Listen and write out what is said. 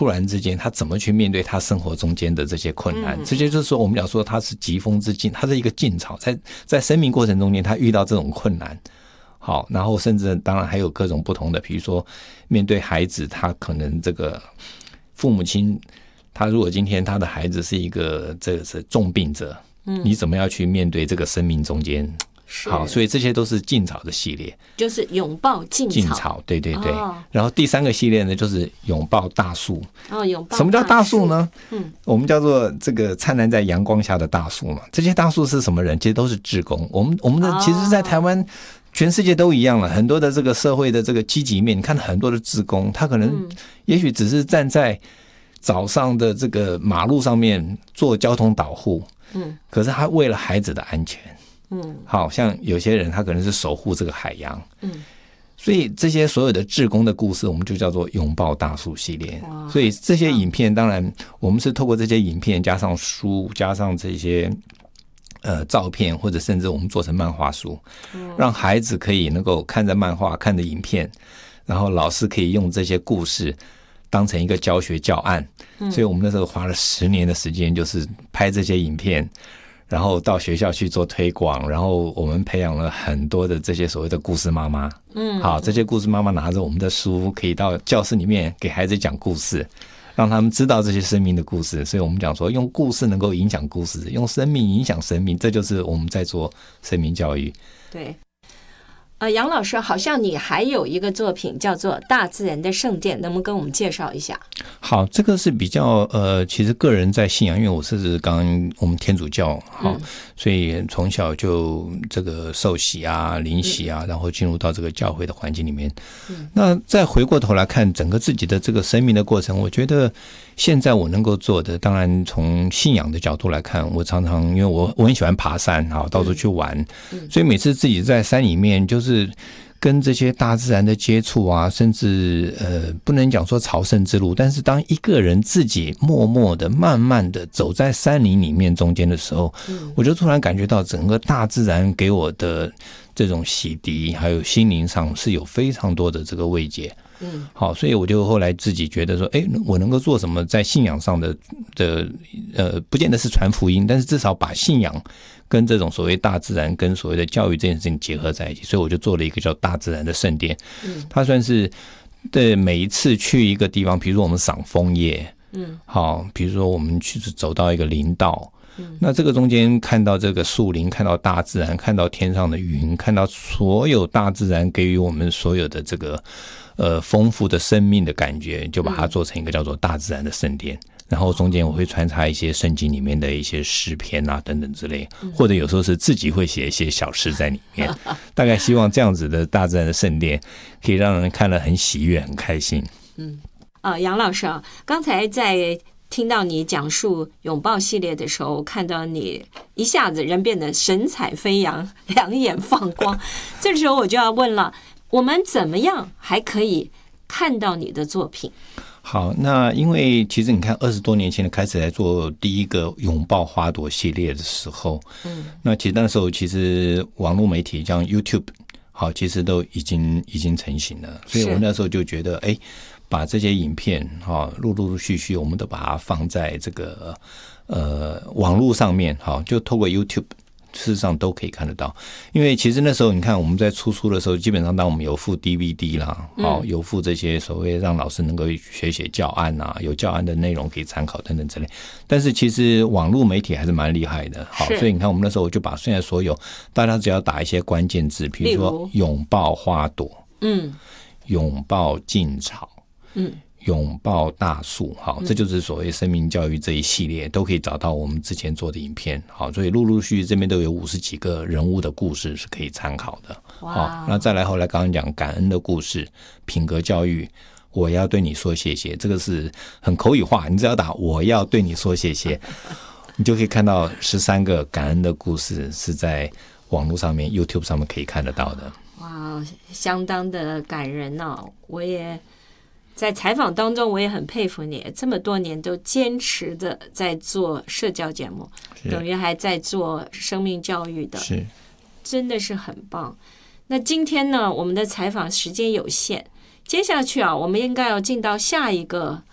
突然之间他怎么去面对他生活中间的这些困难，这就是说我们讲说他是疾风之劲，他是一个劲草，在生命过程中间他遇到这种困难，好，然后甚至当然还有各种不同的，比如说面对孩子，他可能这个父母亲，他如果今天他的孩子是一个这个是重病者，你怎么样去面对这个生命中间？好，所以这些都是劲草的系列， 就是拥抱劲草， 对对对。然后第3个系列呢，就是拥抱大树。 拥抱。 什么叫大树呢？我们叫做这个灿烂在阳光下的大树嘛。这些大树是什么人？其实都是志工。我们的其实，在台湾。全世界都一样了，很多的这个社会的这个积极面，你看很多的志工，他可能也许只是站在早上的这个马路上面做交通导护，可是他为了孩子的安全，好像有些人他可能是守护这个海洋，所以这些所有的志工的故事，我们就叫做拥抱大树系列。所以这些影片，当然我们是透过这些影片加上书，加上这些照片，或者甚至我们做成漫画书，让孩子可以能够看着漫画，看着影片，然后老师可以用这些故事当成一个教学教案。所以我们那时候花了10年的时间，就是拍这些影片，然后到学校去做推广，然后我们培养了很多的这些所谓的故事妈妈。好，这些故事妈妈拿着我们的书，可以到教室里面给孩子讲故事，让他们知道这些生命的故事。所以我们讲说，用故事能够影响故事，用生命影响生命，这就是我们在做生命教育。 对。杨老师，好像你还有一个作品叫做《大自然的圣殿》，能不能跟我们介绍一下？ 好，这个是比较其实个人在信仰，因为我是刚我们天主教，好，所以从小就这个受洗啊、灵洗啊，然后进入到这个教会的环境里面。那再回过头来看整个自己的这个生命的过程，我觉得现在我能够做的，当然从信仰的角度来看，我常常因为我很喜欢爬山，好，到处去玩，所以每次自己在山里面就是跟这些大自然的接触啊，甚至不能讲说朝圣之路，但是当一个人自己默默的、慢慢的走在山林里面中间的时候，我就突然感觉到整个大自然给我的这种洗涤，还有心灵上是有非常多的这个慰藉。好，所以我就后来自己觉得说，我能够做什么在信仰上的不见得是传福音，但是至少把信仰跟这种所谓大自然跟所谓的教育这件事情结合在一起，所以我就做了一个叫大自然的圣殿。它算是对每一次去一个地方，比如说我们赏枫叶，好，比如说我们去走到一个林道，那这个中间看到这个树林，看到大自然，看到天上的云，看到所有大自然给予我们所有的这个丰富的生命的感觉，就把它做成一个叫做大自然的圣殿。然后中间我会穿插一些圣经里面的一些诗篇啊等等之类，或者有时候是自己会写一些小诗在里面，大概希望这样子的大自然的圣殿可以让人看了很喜悦很开心。 杨老师啊，刚才在听到你讲述拥抱系列的时候，看到你一下子人变得神采飞扬，两眼放光，这时候我就要问了，我们怎么样还可以看到你的作品？ 好，那因为其实你看20多年前开始来做第一个拥抱花朵系列的时候，那其实那时候其实网络媒体像 YouTube 好，其实都已经成型了，所以我那时候就觉得把这些影片陆续我们都把它放在这个网络上面，好，就透过 YouTube事实上都可以看得到。因为其实那时候你看我们在出书的时候，基本上当我们有附 DVD 啦，有附这些所谓让老师能够写教案啊，有教案的内容可以参考等等之类，但是其实网络媒体还是蛮厉害的，好，所以你看我们那时候就把现在所有大家只要打一些关键字，比如说拥抱花朵，拥抱劲草，拥抱大树，好，这就是所谓生命教育这一系列都可以找到我们之前做的影片，好，所以陆续这边都有50几个人物的故事是可以参考的。好，那再来后来刚刚讲感恩的故事，品格教育，我要对你说谢谢，这个是很口语化，你只要打我要对你说谢谢你就可以看到13个感恩的故事是在网络上面 YouTube 上面可以看得到的。 哇，相当的感人哦！我也在采访当中，我也很佩服你，这么多年都坚持的在做社交节目，等于还在做生命教育的， 是， 真的是很棒。那今天呢，我们的采访时间有限，接下去啊，我们应该要进到下一个